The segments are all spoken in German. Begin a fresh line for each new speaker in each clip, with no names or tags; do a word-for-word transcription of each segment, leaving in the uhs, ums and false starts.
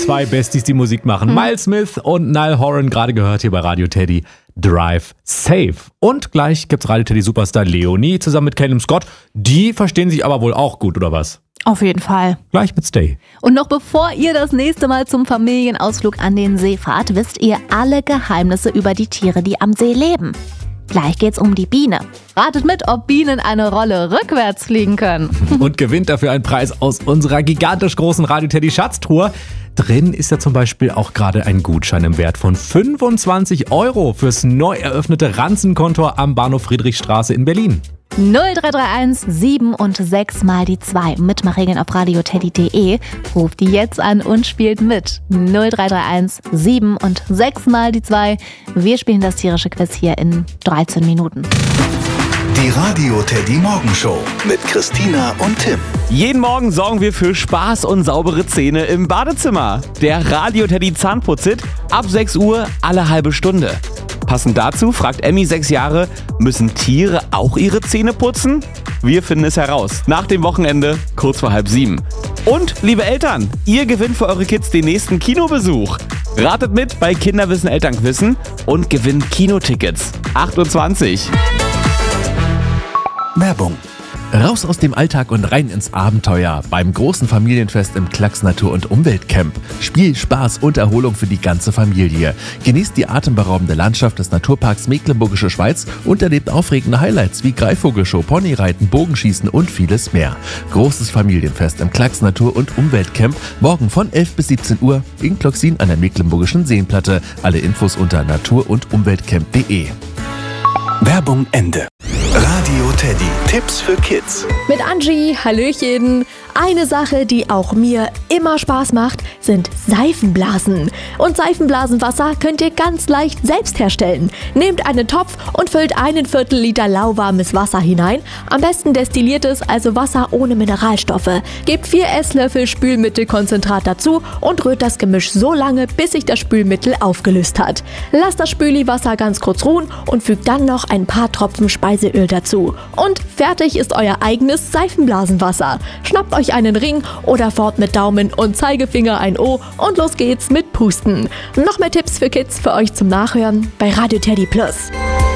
zwei Besties, die Musik machen. Hm. Miles Smith und Niall Horan, gerade gehört hier bei Radio Teddy. Drive Safe. Und gleich gibt's Radio Teddy Superstar Leonie zusammen mit Calum Scott. Die verstehen sich aber wohl auch gut, oder was?
Auf jeden Fall.
Gleich mit Stay.
Und noch bevor ihr das nächste Mal zum Familienausflug an den See fahrt, wisst ihr alle Geheimnisse über die Tiere, die am See leben. Gleich geht's um die Biene. Ratet mit, ob Bienen eine Rolle rückwärts fliegen können.
Und gewinnt dafür einen Preis aus unserer gigantisch großen Radio Teddy Schatztruhe. Drin ist ja zum Beispiel auch gerade ein Gutschein im Wert von fünfundzwanzig Euro fürs neu eröffnete Ranzenkontor am Bahnhof Friedrichstraße in Berlin.
null drei drei eins sieben und sechs mal die zwei. Mitmachregeln auf radioteddy punkt de. Ruft die jetzt an und spielt mit. null drei drei eins sieben und sechs mal die zwei. Wir spielen das tierische Quiz hier in dreizehn Minuten.
Die Radio Teddy Morgenshow mit Christina und Tim.
Jeden Morgen sorgen wir für Spaß und saubere Zähne im Badezimmer. Der Radio Teddy Zahnputzit ab sechs Uhr alle halbe Stunde. Passend dazu fragt Emmy, sechs Jahre, müssen Tiere auch ihre Zähne putzen? Wir finden es heraus. Nach dem Wochenende, kurz vor halb sieben. Und, liebe Eltern, ihr gewinnt für eure Kids den nächsten Kinobesuch. Ratet mit bei Kinderwissen Elternquissen und gewinnt Kinotickets. acht Uhr zwanzig.
Werbung.
Raus aus dem Alltag und rein ins Abenteuer beim großen Familienfest im Klacks Natur- und Umweltcamp. Spiel, Spaß und Erholung für die ganze Familie. Genießt die atemberaubende Landschaft des Naturparks Mecklenburgische Schweiz und erlebt aufregende Highlights wie Greifvogelshow, Ponyreiten, Bogenschießen und vieles mehr. Großes Familienfest im Klacks Natur- und Umweltcamp morgen von elf bis siebzehn Uhr in Klocksin an der Mecklenburgischen Seenplatte. Alle Infos unter natur- und umweltcamp punkt de.
Werbung Ende. Radio Teddy. Tipps für Kids.
Mit Angie, Hallöchen. Eine Sache, die auch mir immer Spaß macht, sind Seifenblasen. Und Seifenblasenwasser könnt ihr ganz leicht selbst herstellen. Nehmt einen Topf und füllt einen Viertel Liter lauwarmes Wasser hinein. Am besten destilliertes, also Wasser ohne Mineralstoffe. Gebt vier Esslöffel Spülmittelkonzentrat dazu und rührt das Gemisch so lange, bis sich das Spülmittel aufgelöst hat. Lasst das Spüliwasser ganz kurz ruhen und fügt dann noch ein paar Tropfen Speiseöl dazu. Und fertig ist euer eigenes Seifenblasenwasser. Schnappt euch einen Ring oder fort mit Daumen und Zeigefinger ein O und los geht's mit Pusten. Noch mehr Tipps für Kids für euch zum Nachhören bei Radio Teddy Plus.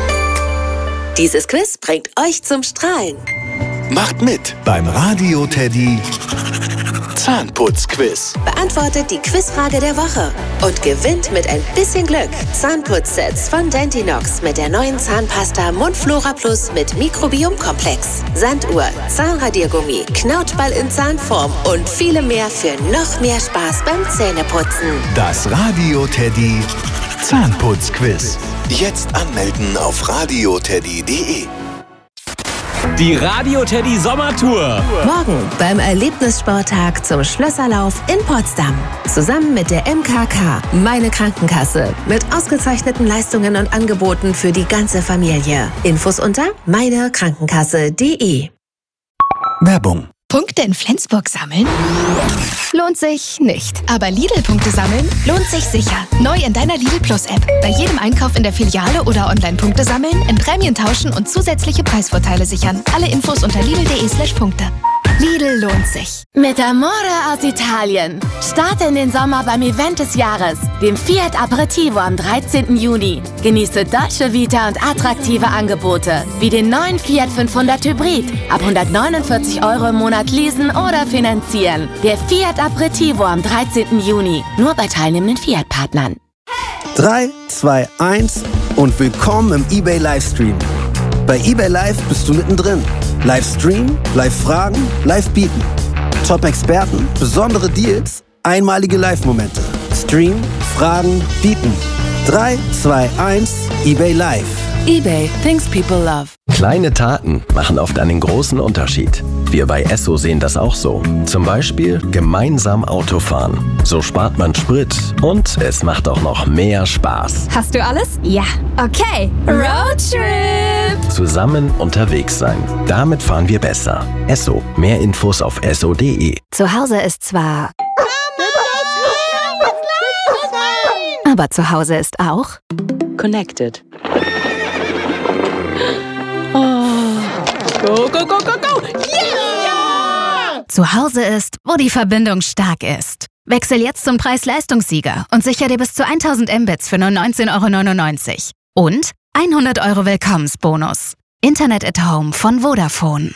Dieses Quiz bringt euch zum Strahlen.
Macht mit beim Radio Teddy Zahnputzquiz.
Beantwortet die Quizfrage der Woche und gewinnt mit ein bisschen Glück Zahnputzsets von Dentinox mit der neuen Zahnpasta Mundflora Plus mit Mikrobiomkomplex, Sanduhr, Zahnradiergummi, Knautschball in Zahnform und viele mehr für noch mehr Spaß beim Zähneputzen.
Das Radio Teddy Zahnputzquiz. Jetzt anmelden auf radioteddy punkt de.
Die Radio Teddy Sommertour.
Morgen beim Erlebnissporttag zum Schlösserlauf in Potsdam. Zusammen mit der M K K, meine Krankenkasse. Mit ausgezeichneten Leistungen und Angeboten für die ganze Familie. Infos unter meine krankenkasse punkt de.
Werbung.
Punkte in Flensburg sammeln? Lohnt sich nicht. Aber Lidl-Punkte sammeln lohnt sich sicher. Neu in deiner Lidl Plus-App. Bei jedem Einkauf in der Filiale oder online Punkte sammeln, in Prämien tauschen und zusätzliche Preisvorteile sichern. Alle Infos unter lidl punkt de slash Punkte. Lidl lohnt sich.
Mit Amore aus Italien. Starte in den Sommer beim Event des Jahres, dem Fiat Aperitivo am dreizehnten Juni. Genieße deutsche Vita und attraktive Angebote, wie den neuen Fiat fünfhundert Hybrid. Ab hundertneunundvierzig Euro im Monat leasen oder finanzieren. Der Fiat Aperitivo am dreizehnten Juni. Nur bei teilnehmenden Fiat-Partnern.
drei, zwei, eins und willkommen im eBay Livestream. Bei eBay Live bist du mittendrin. Livestream, Live-Fragen, Live-Bieten. Top-Experten, besondere Deals, einmalige Live-Momente. Stream, Fragen, Bieten. drei, zwei, eins, eBay Live.
eBay, things people love.
Kleine Taten machen oft einen großen Unterschied. Wir bei Esso sehen das auch so. Zum Beispiel gemeinsam Autofahren. So spart man Sprit und es macht auch noch mehr Spaß.
Hast du alles? Ja. Okay. Roadtrip!
Zusammen unterwegs sein. Damit fahren wir besser. Esso. Mehr Infos auf esso punkt de.
Zu Hause ist zwar... Aber zu Hause ist auch...
Connected.
Oh. Go, go, go, go, go! Yeah!
Zu Hause ist, wo die Verbindung stark ist.
Wechsel jetzt zum Preis-Leistungssieger und sicher dir bis zu tausend Mbits für nur neunzehn Euro neunundneunzig. Und hundert Euro Willkommensbonus. Internet at Home von Vodafone.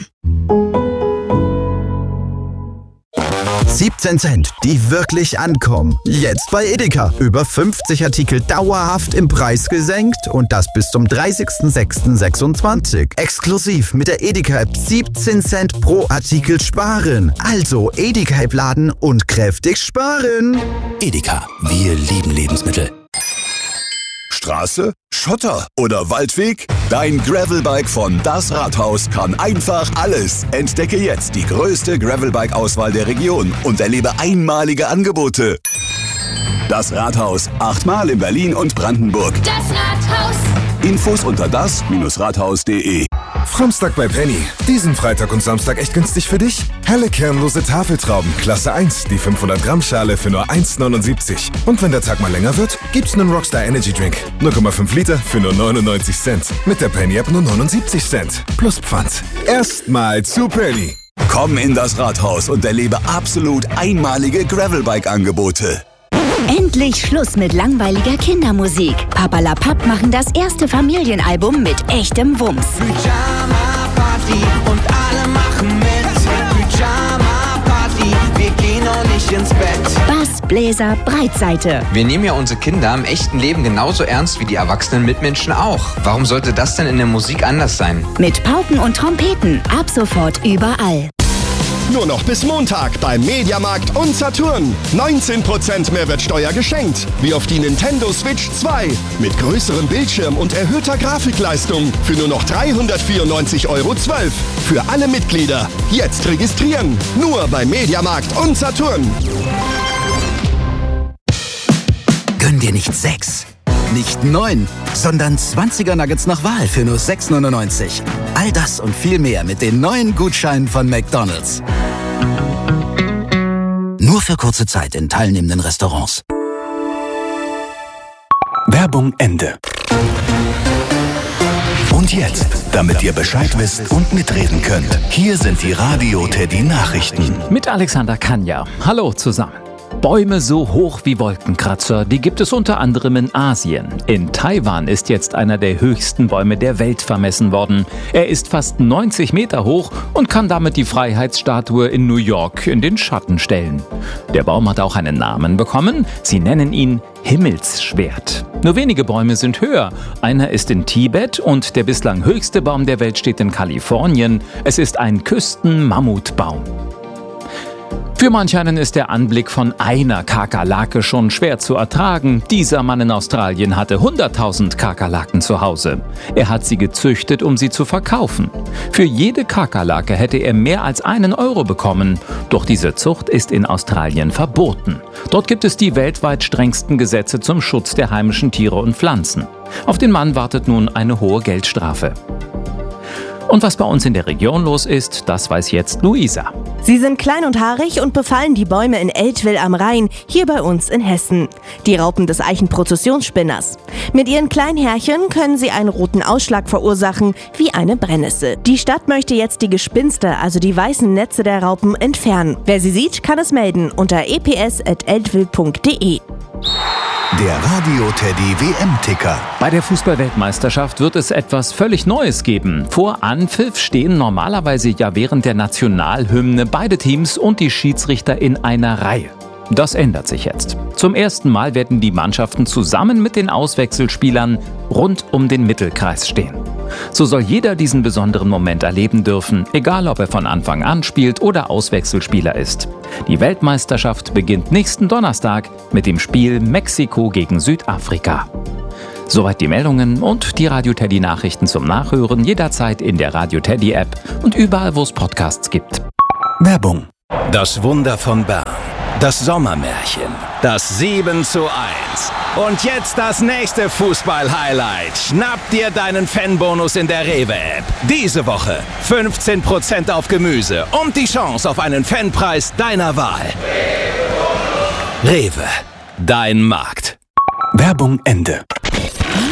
siebzehn Cent, die wirklich ankommen. Jetzt bei Edeka. Über fünfzig Artikel dauerhaft im Preis gesenkt und das bis zum dreißigsten sechsten sechsundzwanzig. Exklusiv mit der Edeka-App siebzehn Cent pro Artikel sparen. Also Edeka-App laden und kräftig sparen.
Edeka, wir lieben Lebensmittel. Straße, Schotter oder Waldweg? Dein Gravelbike von Das Rathaus kann einfach alles. Entdecke jetzt die größte Gravelbike-Auswahl der Region und erlebe einmalige Angebote. Das Rathaus, achtmal in Berlin und Brandenburg.
Das Rathaus.
Infos unter das Rathaus punkt de.
Framstag bei Penny. Diesen Freitag und Samstag echt günstig für dich? Helle kernlose Tafeltrauben, Klasse eins, die fünfhundert Gramm Schale für nur eins neunundsiebzig. Und wenn der Tag mal länger wird, gibt's einen Rockstar Energy Drink. null Komma fünf Liter für nur neunundneunzig Cent. Mit der Penny App nur neunundsiebzig Cent. Plus Pfand. Erstmal zu Penny.
Komm in das Rathaus und erlebe absolut einmalige Gravelbike-Angebote.
Endlich Schluss mit langweiliger Kindermusik. Papalapap machen das erste Familienalbum mit echtem Wumms.
Pyjama Party und alle machen mit. Pyjama Party, wir gehen noch nicht ins Bett.
Bass, Bläser, Breitseite.
Wir nehmen ja unsere Kinder im echten Leben genauso ernst wie die erwachsenen Mitmenschen auch. Warum sollte das denn in der Musik anders sein?
Mit Pauken und Trompeten. Ab sofort überall.
Nur noch bis Montag beim Mediamarkt und Saturn. neunzehn Prozent Mehrwertsteuer geschenkt. Wie auf die Nintendo Switch zwei. Mit größerem Bildschirm und erhöhter Grafikleistung. Für nur noch dreihundertvierundneunzig Euro zwölf. Für alle Mitglieder. Jetzt registrieren. Nur beim Mediamarkt und Saturn.
Gönn dir nicht sechs, nicht neun, sondern zwanziger Nuggets nach Wahl für nur sechs neunundneunzig. All das und viel mehr mit den neuen Gutscheinen von McDonald's. Nur für kurze Zeit in teilnehmenden Restaurants.
Werbung Ende. Und jetzt, damit ihr Bescheid wisst und mitreden könnt, hier sind die Radio Teddy Nachrichten.
Mit Alexander Kanja. Hallo zusammen. Bäume so hoch wie Wolkenkratzer, die gibt es unter anderem in Asien. In Taiwan ist jetzt einer der höchsten Bäume der Welt vermessen worden. Er ist fast neunzig Meter hoch und kann damit die Freiheitsstatue in New York in den Schatten stellen. Der Baum hat auch einen Namen bekommen. Sie nennen ihn Himmelsschwert. Nur wenige Bäume sind höher. Einer ist in Tibet und der bislang höchste Baum der Welt steht in Kalifornien. Es ist ein Küstenmammutbaum. Für manch einen ist der Anblick von einer Kakerlake schon schwer zu ertragen. Dieser Mann in Australien hatte hunderttausend Kakerlaken zu Hause. Er hat sie gezüchtet, um sie zu verkaufen. Für jede Kakerlake hätte er mehr als einen Euro bekommen. Doch diese Zucht ist in Australien verboten. Dort gibt es die weltweit strengsten Gesetze zum Schutz der heimischen Tiere und Pflanzen. Auf den Mann wartet nun eine hohe Geldstrafe. Und was bei uns in der Region los ist, das weiß jetzt Luisa.
Sie sind klein und haarig und befallen die Bäume in Eltville am Rhein, hier bei uns in Hessen. Die Raupen des Eichenprozessionsspinners. Mit ihren kleinen Härchen können sie einen roten Ausschlag verursachen, wie eine Brennnessel. Die Stadt möchte jetzt die Gespinste, also die weißen Netze der Raupen, entfernen. Wer sie sieht, kann es melden unter e p s at eltville punkt de.
Der Radio Teddy W M-Ticker.
Bei der Fußball-Weltmeisterschaft wird es etwas völlig Neues geben. Vor Anpfiff stehen normalerweise ja während der Nationalhymne beide Teams und die Schiedsrichter in einer Reihe. Das ändert sich jetzt. Zum ersten Mal werden die Mannschaften zusammen mit den Auswechselspielern rund um den Mittelkreis stehen. So soll jeder diesen besonderen Moment erleben dürfen, egal ob er von Anfang an spielt oder Auswechselspieler ist. Die Weltmeisterschaft beginnt nächsten Donnerstag mit dem Spiel Mexiko gegen Südafrika. Soweit die Meldungen und die Radio Teddy Nachrichten zum Nachhören jederzeit in der Radio Teddy App und überall, wo es Podcasts gibt.
Werbung.
Das Wunder von Bern. Das Sommermärchen. Das sieben zu eins. Und jetzt das nächste Fußball-Highlight. Schnapp dir deinen Fanbonus in der Rewe-App. Diese Woche fünfzehn Prozent auf Gemüse und die Chance auf einen Fanpreis deiner Wahl. Rewe. Dein Markt.
Werbung Ende.